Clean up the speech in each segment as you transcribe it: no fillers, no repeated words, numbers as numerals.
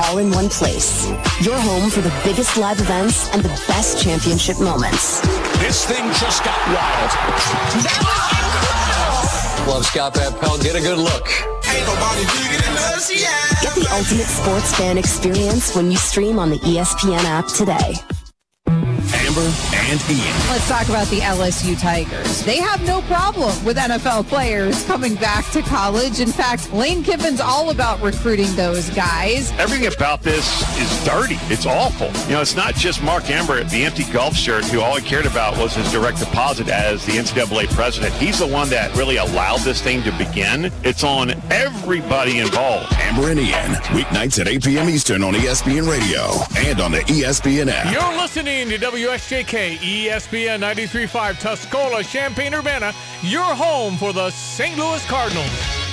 all in one place. Your home for the biggest live events and the best championship moments. This thing just got wild. That was incredible. Love Scott Van Pelt. Get a good look. Ain't nobody bigger than us, yeah. Get the ultimate sports fan experience when you stream on the ESPN app today. Amber and Ian. Let's talk about the LSU Tigers. They have no problem with NFL players coming back to college. In fact, Lane Kiffin's all about recruiting those guys. Everything about this is dirty. It's awful. You know, it's not just Mark Amber, the empty golf shirt, who all he cared about was his direct deposit as the NCAA president. He's the one that really allowed this thing to begin. It's on everybody involved. Amber and Ian, weeknights at 8 p.m. Eastern on ESPN Radio and on the ESPN app. You're listening to WSJK ESPN 93.5 Tuscola, Champaign-Urbana, your home for the St. Louis Cardinals.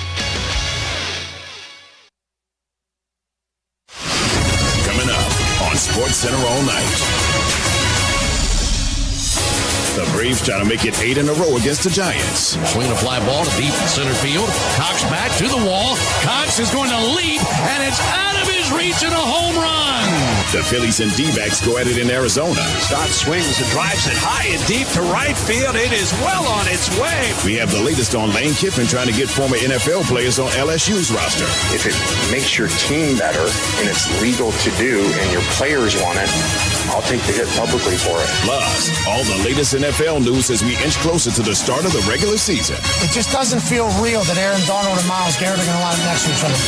Coming up on SportsCenter all night. The Braves trying to make it 8 in a row against the Giants. Swinging a fly ball to deep center field. Cox back to the wall. Cox is going to leap, and it's out of his reach and a home run. The Phillies and D-backs go at it in Arizona. Stott swings and drives it high and deep to right field. It is well on its way. We have the latest on Lane Kiffin trying to get former NFL players on LSU's roster. If it makes your team better and it's legal to do and your players want it, I'll take the hit publicly for it. Plus, all the latest NFL news as we inch closer to the start of the regular season. It just doesn't feel real that Aaron Donald and Myles Garrett are going to line up next to each other.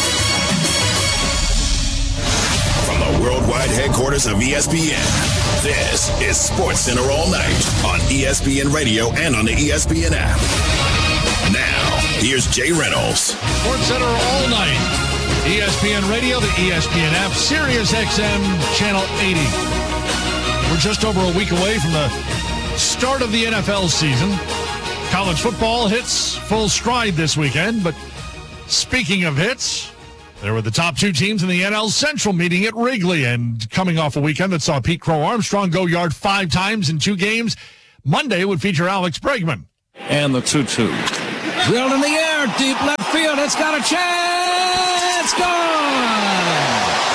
From the worldwide headquarters of ESPN, this is SportsCenter all night on ESPN Radio and on the ESPN app. Now, here's Jay Reynolds. SportsCenter all night. ESPN Radio, the ESPN app, Sirius XM, Channel 80. We're just over a week away from the start of the NFL season. College football hits full stride this weekend, but speaking of hits, there were the top two teams in the NL Central meeting at Wrigley, and coming off a weekend that saw Pete Crow Armstrong go yard 5 times in 2 games, Monday would feature Alex Bregman. And the 2-2. Drilled in the air, deep left field. It's got a chance. Gone.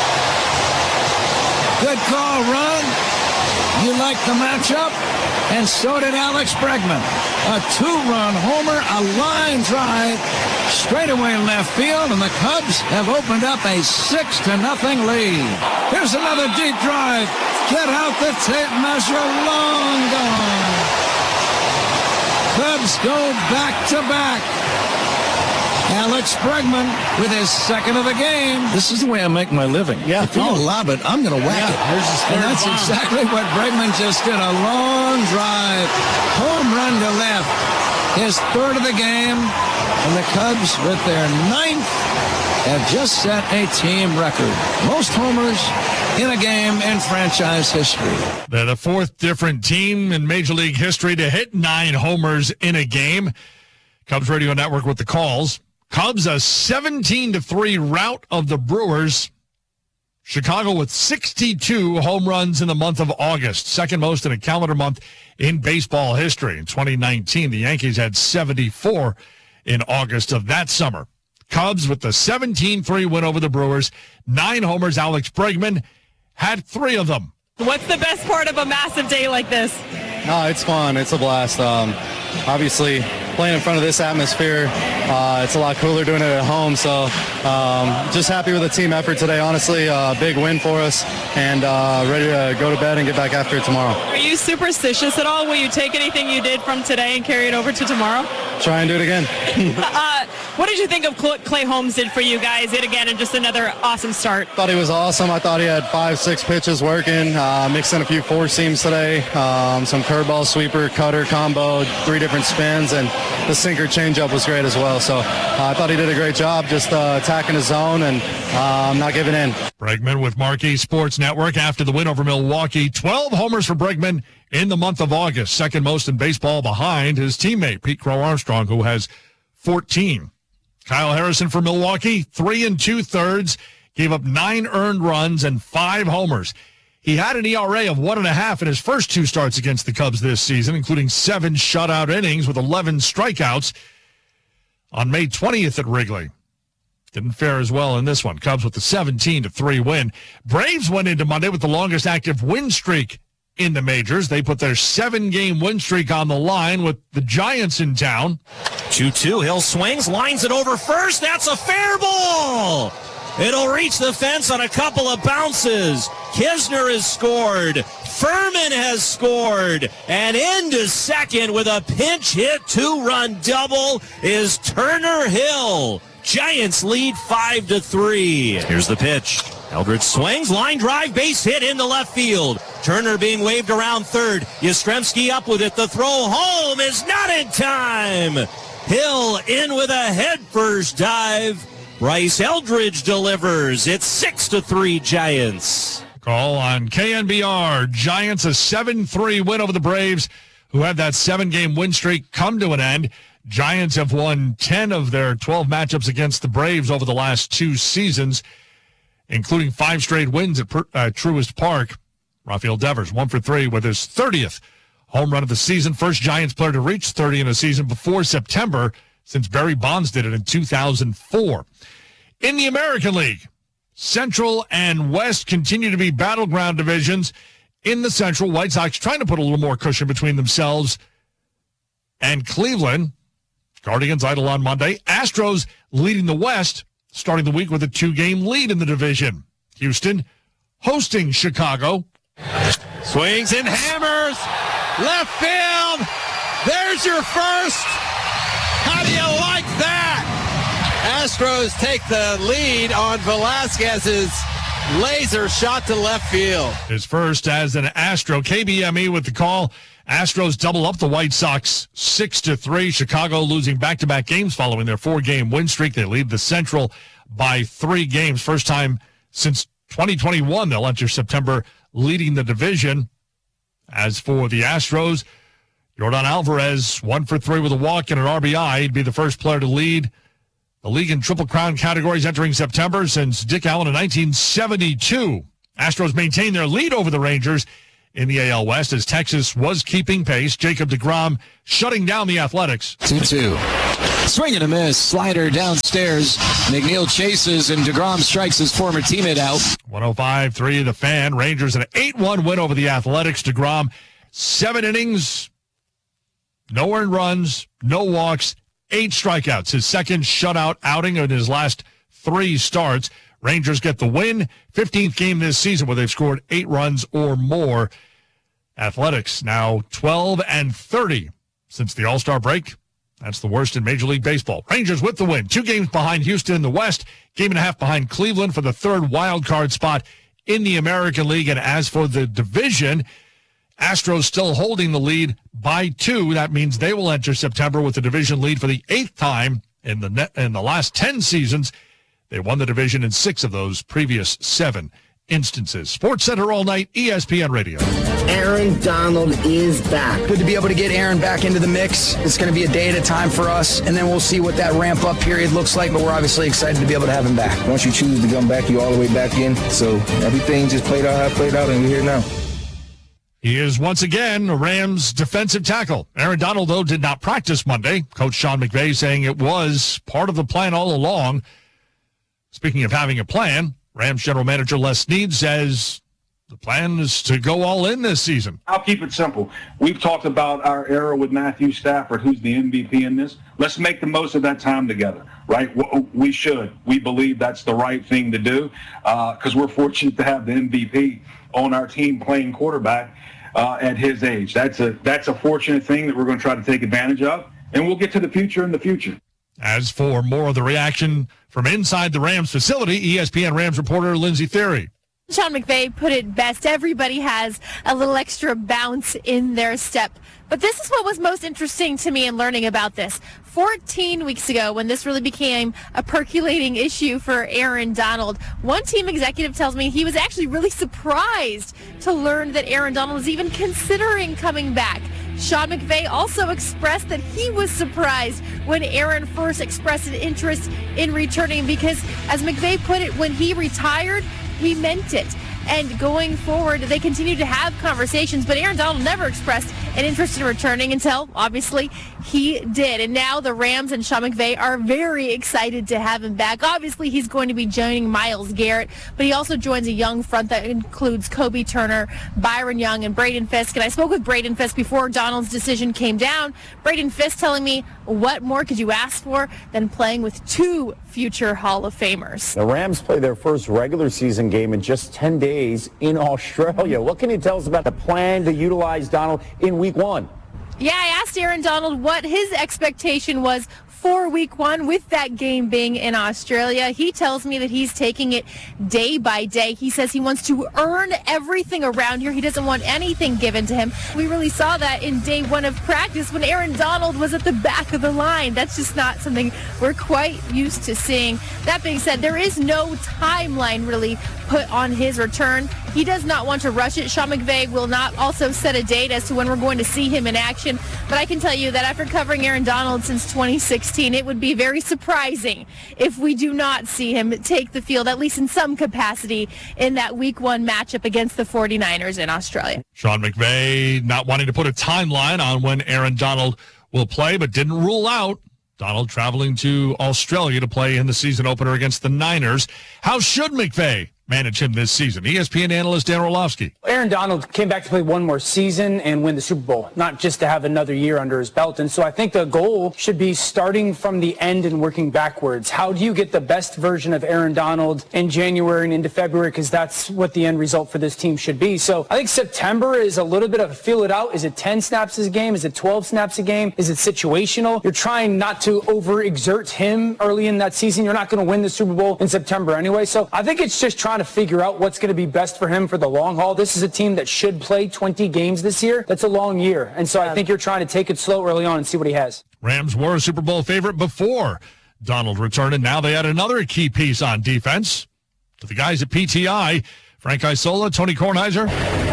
Good call, run. You like the matchup, and so did Alex Bregman. A 2-run homer, a line drive, straightaway left field, and the Cubs have opened up a 6-0 lead. Here's another deep drive. Get out the tape measure, long gone. Cubs go back-to-back. Alex Bregman with his second of the game. This is the way I make my living. Yeah. If you don't lob it, I'm going to whack it. And that's exactly what Bregman just did. A long drive. Home run to left. His third of the game. And the Cubs, with their 9th, have just set a team record. Most homers in a game in franchise history. They're the 4th different team in Major League history to hit 9 homers in a game. Cubs Radio Network with the calls. Cubs a 17-3 rout of the Brewers. Chicago with 62 home runs in the month of August, second most in a calendar month in baseball history. In 2019, the Yankees had 74 in August of that summer. Cubs with the 17-3 win over the Brewers. 9 homers. Alex Bregman had 3 of them. What's the best part of a massive day like this? It's fun. It's a blast. Obviously, playing in front of this atmosphere, it's a lot cooler doing it at home. So just happy with the team effort today. Honestly, big win for us, and ready to go to bed and get back after it tomorrow. Are you superstitious at all? Will you take anything you did from today and carry it over to tomorrow? Try and do it again. What did you think of Clay Holmes did for you guys? It again, and just another awesome start. Thought he was awesome. I thought he had 5-6 pitches working. Mixed in a few 4-seams today. Some curveball, sweeper, cutter combo, 3 different spins, and the sinker changeup was great as well. So I thought he did a great job just attacking his zone and not giving in. Bregman with Marquee Sports Network after the win over Milwaukee. 12 homers for Bregman in the month of August, second most in baseball behind his teammate Pete Crow Armstrong, who has 14. Kyle Harrison for Milwaukee, 3 2/3, gave up 9 earned runs and 5 homers. He had an ERA of 1.5 in his first 2 starts against the Cubs this season, including 7 shutout innings with 11 strikeouts on May 20th at Wrigley. Didn't fare as well in this one. Cubs with the 17-3 win. Braves went into Monday with the longest active win streak in the majors. They put their 7-game win streak on the line with the Giants in town. 2-2. Hill swings, lines it over first. That's a fair ball. It'll reach the fence on a couple of bounces. Kisner has scored. Furman has scored. And into second with a pinch hit 2-run double is Turner Hill. Giants lead 5-3. Here's the pitch. Eldridge swings, line drive, base hit into left field. Turner being waved around third. Yastrzemski up with it. The throw home is not in time. Hill in with a head-first dive. Bryce Eldridge delivers. It's 6-3 Giants. Call on KNBR. Giants a 7-3 win over the Braves, who had that 7-game win streak come to an end. Giants have won 10 of their 12 matchups against the Braves over the last 2 seasons, including 5 straight wins at Truist Park. Rafael Devers, 1 for 3 with his 30th home run of the season. First Giants player to reach 30 in a season before September, since Barry Bonds did it in 2004. In the American League, Central and West continue to be battleground divisions. In the Central, White Sox trying to put a little more cushion between themselves and Cleveland. Guardians idle on Monday. Astros leading the West, starting the week with a 2-game lead in the division. Houston hosting Chicago. Swings and hammers. Left field. There's your first. How do you like that? Astros take the lead on Velasquez's laser shot to left field. His first as an Astro. KBME with the call. Astros double up the White Sox 6-3. Chicago losing back-to-back games following their 4-game win streak. They lead the Central by 3 games. First time since 2021 they'll enter September leading the division. As for the Astros, Yordan Alvarez, 1 for 3 with a walk and an RBI. He'd be the first player to lead the league in Triple Crown categories entering September since Dick Allen in 1972. Astros maintain their lead over the Rangers in the AL West as Texas was keeping pace. Jacob deGrom shutting down the Athletics. 2-2. Swing and a miss. Slider downstairs. McNeil chases and deGrom strikes his former teammate out. 105-3 the Fan. Rangers an 8-1 win over the Athletics. deGrom, 7 innings, no earned runs, no walks, 8 strikeouts. His second shutout outing in his last 3 starts. Rangers get the win. 15th game this season where they've scored 8 runs or more. Athletics now 12-30 since the All-Star break. That's the worst in Major League Baseball. Rangers with the win. 2 games behind Houston in the West. 1.5 games behind Cleveland for the 3rd wild card spot in the American League. And as for the division, Astros still holding the lead by 2. That means they will enter September with the division lead for the 8th time in the last 10 seasons. They won the division in 6 of those previous 7 instances. Sports Center all night, ESPN Radio. Aaron Donald is back. Good to be able to get Aaron back into the mix. It's going to be a day at a time for us, and then we'll see what that ramp-up period looks like, but we're obviously excited to be able to have him back. Once you choose to come back, you're all the way back in. So everything just played out how it played out, and we're here now. He is once again a Rams defensive tackle. Aaron Donald, though, did not practice Monday. Coach Sean McVay saying it was part of the plan all along. Speaking of having a plan, Rams general manager Les Snead says the plan is to go all in this season. I'll keep it simple. We've talked about our era with Matthew Stafford, who's the MVP in this. Let's make the most of that time together, right? We should. We believe that's the right thing to do because we're fortunate to have the MVP on our team playing quarterback at his age. That's a fortunate thing that we're going to try to take advantage of, and we'll get to the future in the future. As for more of the reaction from inside the Rams facility, ESPN Rams reporter Lindsey Thiry. Sean McVay put it best. Everybody has a little extra bounce in their step. But this is what was most interesting to me in learning about this. 14 weeks ago, when this really became a percolating issue for Aaron Donald, one team executive tells me he was actually really surprised to learn that Aaron Donald was even considering coming back. Sean McVay also expressed that he was surprised when Aaron first expressed an interest in returning because, as McVay put it, when he retired, he meant it. And going forward, they continue to have conversations, but Aaron Donald never expressed an interest in returning until, obviously, he did. And now the Rams and Sean McVay are very excited to have him back. Obviously, he's going to be joining Myles Garrett, but he also joins a young front that includes Kobe Turner, Byron Young, and Braden Fisk. And I spoke with Braden Fisk before Donald's decision came down. Braden Fisk telling me, what more could you ask for than playing with two future Hall of Famers? The Rams play their first regular season game in just 10 days in Australia. What can you tell us about the plan to utilize Donald in week one? Yeah, I asked Aaron Donald what his expectation was for week one with that game being in Australia. He tells me that he's taking it day by day. He says he wants to earn everything around here. He doesn't want anything given to him. We really saw that in day one of practice when Aaron Donald was at the back of the line. That's just not something we're quite used to seeing. That being said, there is no timeline really put on his return. He does not want to rush it. Sean McVay will not also set a date as to when we're going to see him in action. But I can tell you that after covering Aaron Donald since 2016, it would be very surprising if we do not see him take the field, at least in some capacity, in that week one matchup against the 49ers in Australia. Sean McVay not wanting to put a timeline on when Aaron Donald will play, but didn't rule out Donald traveling to Australia to play in the season opener against the Niners. How should McVay manage him this season? ESPN analyst Dan Orlovsky. Aaron Donald came back to play one more season and win the Super Bowl, not just to have another year under his belt. And so I think the goal should be starting from the end and working backwards. How do you get the best version of Aaron Donald in January and into February? Because that's what the end result for this team should be. So I think September is a little bit of a feel it out. Is it 10 snaps a game? Is it 12 snaps a game? Is it situational? You're trying not to overexert him early in that season. You're not going to win the Super Bowl in September anyway. So I think it's just trying to figure out what's going to be best for him for the long haul. This is a team that should play 20 games this year. That's a long year. And so I think you're trying to take it slow early on and see what he has. Rams were a Super Bowl favorite before Donald returned, and now they add another key piece on defense to the guys at PTI. Frank Isola, Tony Kornheiser.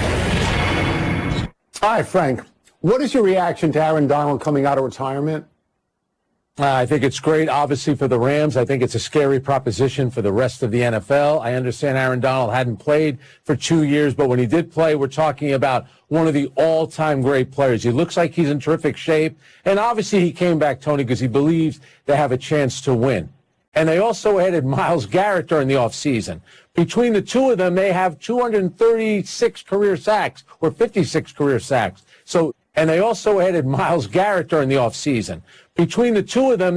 Hi, Frank. What is your reaction to Aaron Donald coming out of retirement? I think it's great, obviously, for the Rams. I think it's a scary proposition for the rest of the NFL. I understand Aaron Donald hadn't played for 2 years, but when he did play, we're talking about one of the all-time great players. He looks like he's in terrific shape. And obviously he came back, Tony, because he believes they have a chance to win. And they also added Myles Garrett during the offseason. Between the two of them, they have 236 career sacks or 56 career sacks. And they also added Myles Garrett during the offseason. Between the two of them,